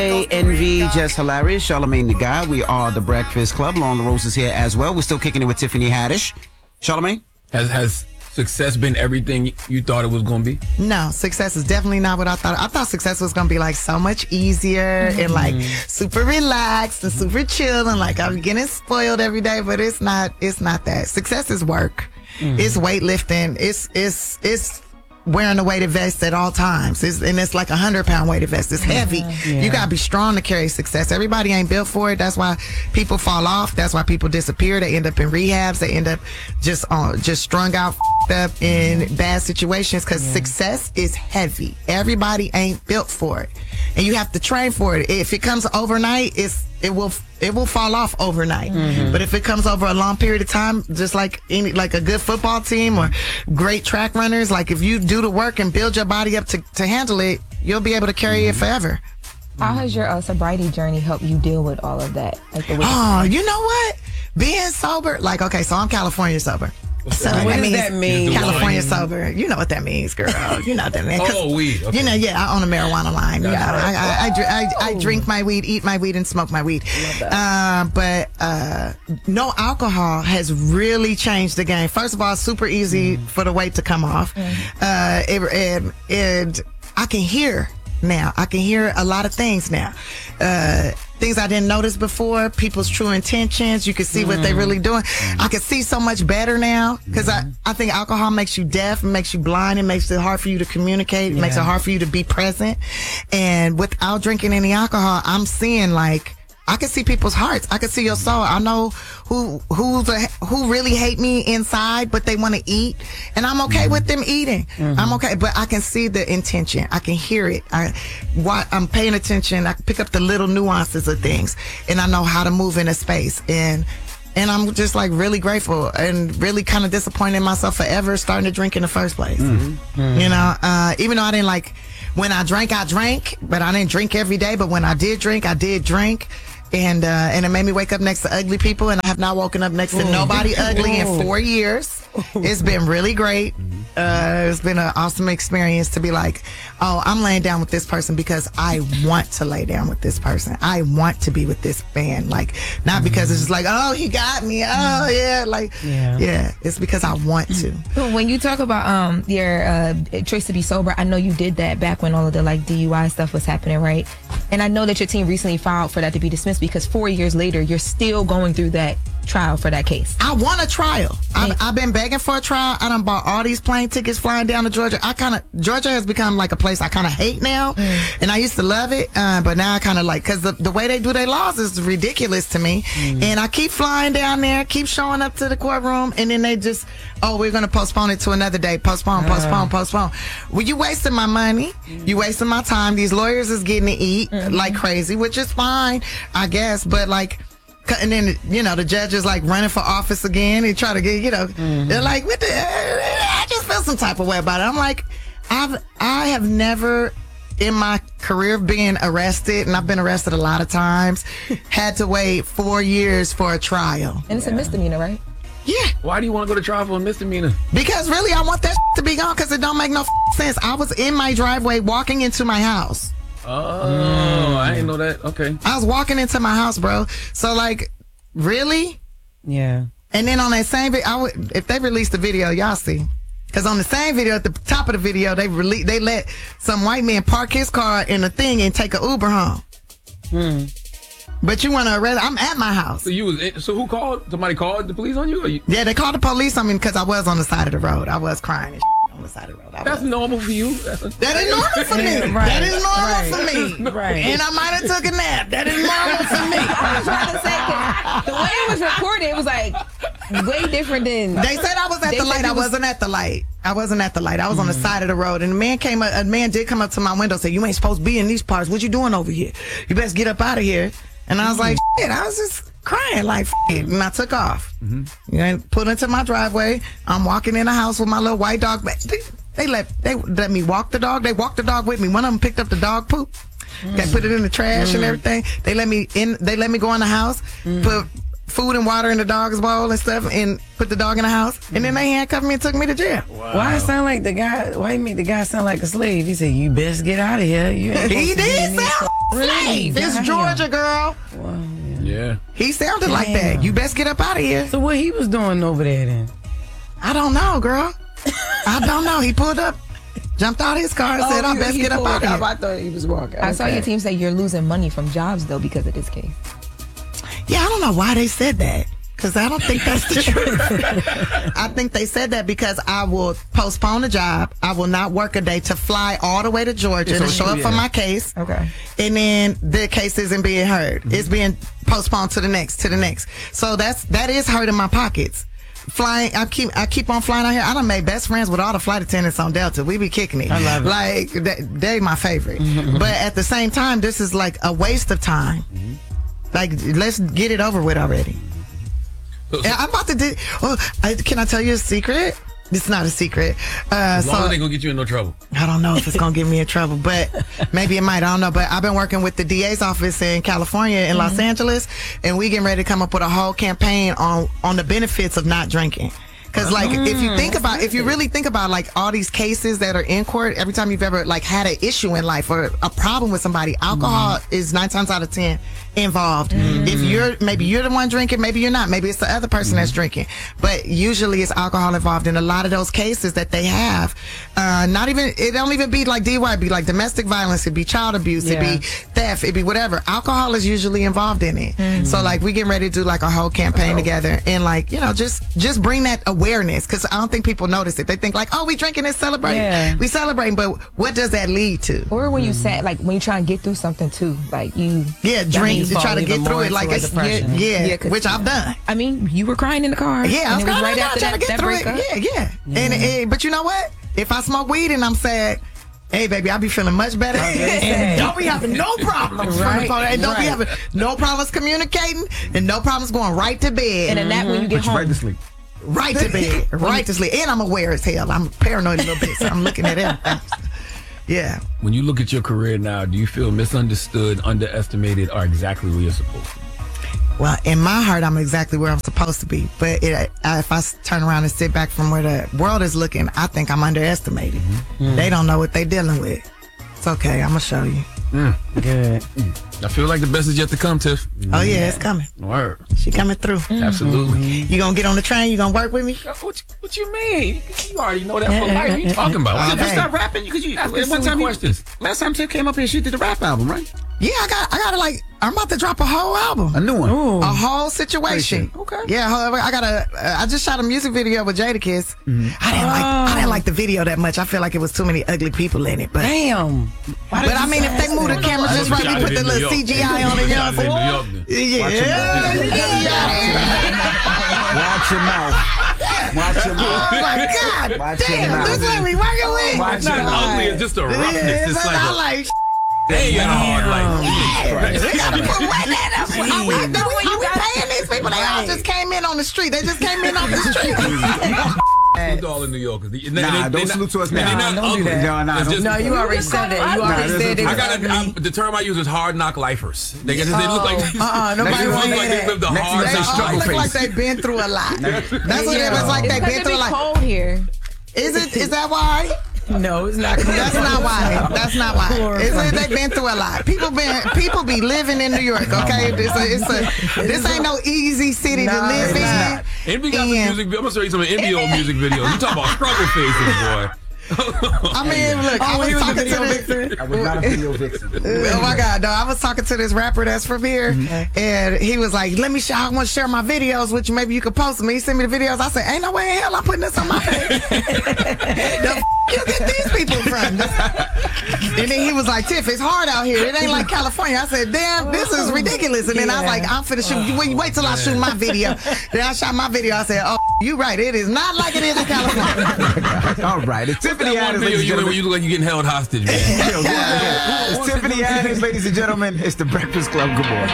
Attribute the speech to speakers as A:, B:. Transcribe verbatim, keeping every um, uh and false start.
A: Envy, just hilarious. Charlamagne the Guy. We are the Breakfast Club. Lauren LaRose is here as well. We're still kicking it with Tiffany Haddish. Charlamagne?
B: Has has success been everything you thought it was going to be?
C: No, success is definitely not what I thought. I thought success was going to be like so much easier mm-hmm. and like super relaxed and super chill and like I'm getting spoiled every day, but it's not, it's not that. Success is work. Mm-hmm. It's weightlifting. It's, it's, it's, wearing a weighted vest at all times. It's, and it's like a hundred pound weighted vest. It's heavy. Yeah. You gotta be strong to carry success. Everybody ain't built for it. That's why people fall off. That's why people disappear. They end up in rehabs. They end up just on, just strung out, up in bad situations because yeah. success is heavy. Everybody ain't built for it. And you have to train for it. If it comes overnight, it's, it will, it will fall off overnight. Mm-hmm. But if it comes over a long period of time, just like any, like a good football team or great track runners, like if you do the work and build your body up to, to handle it, you'll be able to carry mm-hmm. it forever.
D: How has your uh, sobriety journey helped you deal with all of that? Like the
C: oh, you know what? Being sober, like, okay, so I'm California sober. So
E: what
C: that
E: does
C: means
E: that mean?
C: California sober. You know what that means, girl. You know what that means.
B: Oh, weed. Okay.
C: You know, yeah, I own a marijuana line.
B: That's
C: Yeah,
B: right.
C: I, I, I, dr- I, I drink my weed, eat my weed, and smoke my weed. Uh, but uh, no alcohol has really changed the game. First of all, it's super easy mm. for the weight to come off. Mm. Uh, it, it, it, I can hear now. I can hear a lot of things now. Uh, things I didn't notice before, people's true intentions. You can see mm. what they're really doing. Mm. I can see so much better now because mm. I, I think alcohol makes you deaf, makes you blind, it makes it hard for you to communicate, it yeah. makes it hard for you to be present. And without drinking any alcohol, I'm seeing like, I can see people's hearts. I can see your soul. I know who who's a, who really hate me inside, but they want to eat, and I'm okay mm-hmm. with them eating. Mm-hmm. I'm okay, but I can see the intention. I can hear it. I, why, I'm paying attention. I can pick up the little nuances of things, and I know how to move in a space. And and I'm just like really grateful and really kind of disappointed in myself for ever starting to drink in the first place. Mm-hmm. You know, uh, even though I didn't like when I drank, I drank, but I didn't drink every day. But when I did drink, I did drink. And uh, and it made me wake up next to ugly people, and I have not woken up next to nobody ugly in four years. It's been really great. Uh, it's been an awesome experience to be like, oh, I'm laying down with this person because I want to lay down with this person. I want to be with this man. Like, not because it's just like, oh, he got me. Oh, yeah. Like, yeah, yeah it's because I want to.
D: When you talk about um your uh, choice to be sober, I know you did that back when all of the like D U I stuff was happening, right? And I know that your team recently filed for that to be dismissed because four years later, you're still going through that trial for that case.
C: I want a trial. I've, I've been begging for a trial. I done bought all these plane tickets flying down to Georgia. I kind of, Georgia has become like a place I kind of hate now. Mm. And I used to love it. Uh, but now I kind of like, cause the, the way they do their laws is ridiculous to me. Mm. And I keep flying down there, keep showing up to the courtroom. And then they just, oh, we're going to postpone it to another day. Postpone, uh. postpone, postpone. Well, you wasting my money. Mm. You wasting my time. These lawyers is getting to eat mm-hmm. like crazy, which is fine, I guess. But like, and then, you know, the judge is like running for office again. He try to get, you know, mm-hmm. they're like, what the, I just feel some type of way about it. I'm like, I've, I have never in my career being arrested, and I've been arrested a lot of times, had to wait four years for a trial.
D: And it's yeah. a misdemeanor, right?
C: Yeah.
B: Why do you want to go to trial for a misdemeanor?
C: Because really, I want that to be gone because it don't make no sense. I was in my driveway walking into my house.
B: Oh, mm. I didn't know that. Okay.
C: I was walking into my house, bro. So, like, really?
E: Yeah.
C: And then on that same video, I would, if they released the video, y'all see. Because on the same video, at the top of the video, they rele- they let some white man park his car in a thing and take an Uber home. Hmm. But you want to arrest? I'm at my house.
B: So you was in, so who called? Somebody called the police on you? Or you?
C: Yeah, they called the police on me because I was on the side of the road. I was crying and on the side of the road. I
B: That's
C: was.
B: normal for you. That's a-
C: that is normal for me.
E: Right.
C: That is normal
E: Right.
C: for me.
E: Right.
C: And I might have took a nap. That is normal for me.
D: I was trying to say, 'cause the way it was recorded, it was like way different than.
C: They said I was at the light. I wasn't at the light. I wasn't at the light. I was mm. on the side of the road, and a man came. A man did come up to my window and say, "You ain't supposed to be in these parts. What you doing over here? You best get up out of here." And I was like, "Shit!" I was just crying like, "Shit!" And I took off. Mm-hmm. You know, pulled into my driveway. I'm walking in the house with my little white dog. They, they let they let me walk the dog. They walked the dog with me. One of them picked up the dog poop. Mm. Got put it in the trash mm. and everything. They let me in. They let me go in the house. Mm. Put food and water in the dog's bowl and stuff, and put the dog in the house. Mm. And then they handcuffed me and took me to jail.
E: Wow. Why it sound like the guy? Why you make the guy sound like a slave? He said, "You best get out of here." You
C: he did sound Slave. It's
E: Damn.
C: Georgia, girl.
E: Wow.
B: Yeah.
C: He sounded like that.
E: Damn.
C: You best get up out of here.
E: So what he was doing over there then?
C: I don't know, girl. I don't know. He pulled up, jumped out his car, and said, I best get up out of here.
E: I thought he was walking.
D: I saw
E: Okay.
D: your team say you're losing money from jobs though because of this case.
C: Yeah, I don't know why they said that. Because I don't think that's the truth. I think they said that because I will postpone a job. I will not work a day to fly all the way to Georgia to show up for my case.
D: Okay.
C: And then the case isn't being heard. It's being postponed to the next, to the next. So that's, that is hurting my pockets. Flying, I keep, I keep on flying out here. I done made best friends with all the flight attendants on Delta. We be kicking it.
E: I love it.
C: Like, they, they my favorite. But at the same time, this is like a waste of time. Like, let's get it over with already. Yeah, I'm about to do. Oh, I, can I tell you a secret? It's not a secret. Uh,
B: As long
C: so
B: as they gonna get you in no trouble.
C: I don't know if it's gonna get me in trouble, but maybe it might. I don't know. But I've been working with the D A's office in California, in Los Angeles, and we getting ready to come up with a whole campaign on on the benefits of not drinking. Because, like, if you think about, if you really think about, like, all these cases that are in court, every time you've ever, like, had an issue in life or a problem with somebody, alcohol mm. is nine times out of ten involved. Mm. If you're, maybe you're the one drinking, maybe you're not. Maybe it's the other person mm. that's drinking. But usually it's alcohol involved in a lot of those cases that they have. Uh, not even, it don't even be like D U I, it'd be like domestic violence, it'd be child abuse, yeah. it'd be theft, it'd be whatever. Alcohol is usually involved in it. Mm. So, like, we getting ready to do, like, a whole campaign oh. together and, like, you know, just, just bring that awareness. Awareness, because I don't think people notice it. They think like, oh, we drinking and celebrating. Yeah. We celebrating, but what does that lead to?
D: Or when you say, like, when you try and get through something too, like you,
C: yeah, drink to try to get through it, like it's yeah, yeah, yeah which I've done.
D: I mean, you were crying in the car.
C: Yeah, I was crying
D: right
C: in the car
D: after
C: trying
D: that,
C: to get
D: that
C: through it.
D: breakup.
C: Yeah, yeah. Mm-hmm. And, and but you know what? If I smoke weed and I'm sad, hey, baby, I be feeling much better. And don't be having no problems. Right. From the and don't right. be having no problems communicating and no problems going right to bed.
D: And then that when you get
A: Put
D: home.
A: You right to sleep.
C: Right to bed. Right to sleep. And I'm aware as hell. I'm paranoid a little bit, so I'm looking at everything. Yeah.
B: When you look at your career now, do you feel misunderstood, underestimated, or exactly where you're supposed to be?
C: Well, in my heart, I'm exactly where I'm supposed to be. But it, I, if I turn around and sit back from where the world is looking, I think I'm underestimated. Mm-hmm. They don't know what they're dealing with. It's okay. I'm going to show you.
B: Mm. Good. Mm. I feel like the best is yet to come, Tiff.
C: Oh, yeah, yeah it's coming.
B: Word.
C: She coming through.
B: Mm-hmm. Absolutely.
C: You going to get on the train? You going to work with me?
B: What, what you mean? You already know that for life. What are you talking about?
A: Uh, Tiff, stop rapping. Because you, you one time questions. You, last time Tiff came up here, she did the rap album, right?
C: Yeah, I got, I got to like, I'm about to drop a whole album.
A: A new one.
C: Ooh. A whole situation.
A: Okay.
C: Yeah, I got a, uh, I just shot a music video with Jadakiss. Mm-hmm. I didn't oh. like, I didn't like the video that much. I feel like it was too many ugly people in it. But
E: damn.
C: But I mean, if they move the camera just right, we put the little C G I on it. You know what I'm saying? Yeah.
A: Watch your mouth. Watch your mouth.
C: Oh my God.
A: Watch
C: damn, this is what we working with.
B: It's not ugly. It's just a roughness.
C: Yeah,
B: it's like,
C: I
B: a,
C: like
B: hey, you're hard like.
C: We gotta put weight in us. Are we, are we paying these people? They all just came in on the street. They just came in off the street.
B: Salute all in New York. They,
A: nah,
B: they,
A: don't
B: they
A: salute to us
B: now.
A: now.
B: Nah,
A: don't do that. No, nah,
B: just,
E: no, you already said it. You already
A: nah,
E: said it.
B: I gotta, I, the term I use is hard knock lifers. They, oh, they look like
C: uh-uh, nobody
B: look
C: want
B: like
C: that.
B: they lived a
A: Next
B: hard
C: They all look like they've been through a lot. That's what it was like. They've been through a lot.
D: It's cold here.
C: Is it? Is that why?
E: No, it's not.
C: That's not why. That's not why. It's that they've been through a lot. People been people be living in New York. Okay, it's a, it's a this ain't no easy city no, to live in.
B: Envy got some music. I'm gonna show you some Envy old music videos. You talking about struggle faces, boy.
C: I mean, look,
E: oh,
C: I was talking to
E: this.
A: I was not a video vixen.
C: Oh my God, no! I was talking to this rapper that's from here, mm-hmm. and he was like, "Let me, sh- I want to share my videos with you. Maybe you could post them." He sent me the videos. I said, "Ain't no way in hell I'm putting this on my page." The f- you get these people from? This- and then he was like, "Tiff, it's hard out here. It ain't like California." I said, "Damn, this is ridiculous." And then yeah. I was like, "I'm finna shoot. You wait, wait till I shoot my video." Then I shot my video. I said, "Oh, you right. It is not like it is in California."
A: All right, it's Tiffany
B: Adams,
A: ladies and gentlemen.
B: Where you look like you're getting held hostage, man.
A: It's Tiffany Adams, ladies and gentlemen. It's the Breakfast Club. Good morning.